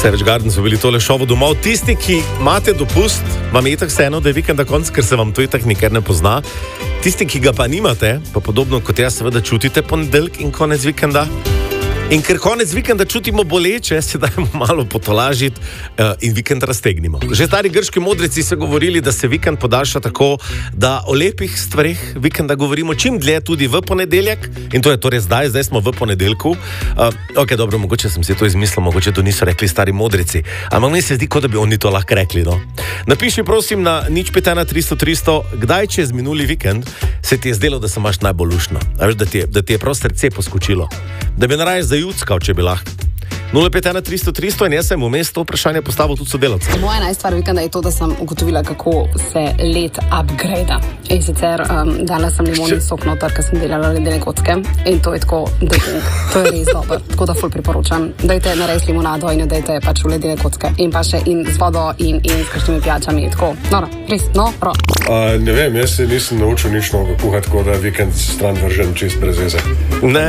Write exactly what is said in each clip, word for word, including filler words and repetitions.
Savage Garden so bili tole šovo domov. Tisti, ki imate dopust, vam je tako vseeno, da je vikenda konc, ker se vam to itak nikjer ne pozna. Tisti, ki ga pa nimate, pa podobno kot jaz, seveda čutite ponedeljek in konec vikenda. In ker konec vikenda čutimo boleče, se dajmo malo potolažiti uh, in vikend raztegnimo. Že stari grški modrici so govorili, da se vikend podaljša tako, da o lepih stvareh vikenda govorimo čim dlje tudi v ponedeljek. In to je torej zdaj, zdaj smo v ponedeljku. Uh, ok, dobro, mogoče sem si to izmislil, mogoče to niso rekli stari modrici. Ampak meni se zdi, kot da bi oni to lahko rekli, no. Napiši prosim na nič pet ena tristo tristo, kdaj čez minuli vikend se ti je zdelo, da se imaš najbolj luštno. A veš, da ti je, da ti je prav srce poskočilo. Da bi naraje zajuckal, če bi lahko. nula pet ena tristo tristo in jaz sem vmes to vprašanje postavil tudi sodelavcem. Moja najstvar vikenda je to, da sem ugotovila, kako se led upgrada. In sicer um, dala sem limonni sok noter, ker sem delala ledene kocke. In to je tako, dating. To je res dobro. Tako da ful priporočam. Dajte narediti limonado in jo dajte pač v ledene kocke. In pa še in z vodo in, in s kakšnimi pijačami. Tako, noro, res, noro. Uh, ne vem, jaz se nisem naučil nič nogo kuhati, tako da vikend stran vržem čist brez veze. Ne.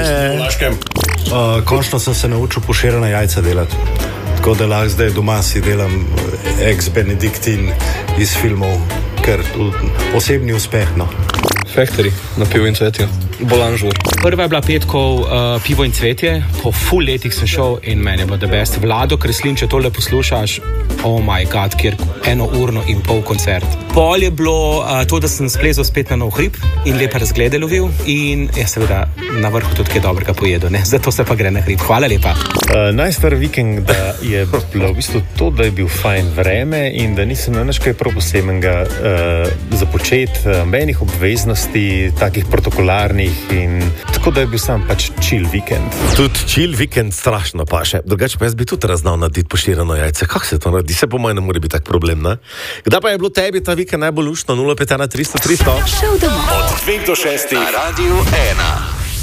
Uh, končno sem se naučil poširana jajca delati. Tako da lahko zdaj doma si delam ex Benediktin iz filmov, ker osebni uspeh, no. Factory na pivo in cvetje. Bolanžur. Prva je bila petkov uh, pivo in cvetje. Po full letih sem šel in meni je bilo the best. Vlado Kreslin, če tole poslušaš, oh my god, kjer eno urno in pol koncert. Pol je bilo uh, to, da sem splezal spet na nov hrib in lepe razglede lovil in je seveda na vrhu tudi kaj dobrega pojedel, ne? Zato se pa gre na hrib. Hvala lepa. Uh, najstar vikend je bilo v bistvu to, da je bil fajn vreme in da nisem na nič kaj prav posebnega uh, započet, uh, menih obveznosti, takih protokolarnih in tako da je bil sam pač chill vikend. Tudi chill vikend strašno paše. Drugače pa jaz bi tudi raznal narediti poširano jajce. Kako se to naredi? Se po mojem ne more biti tak problem, ne? Kdaj pa je bilo tebi ta vikend najbolj luštno? nula pet ena tristo tristo. Od dveh do šestih na Radiu ena.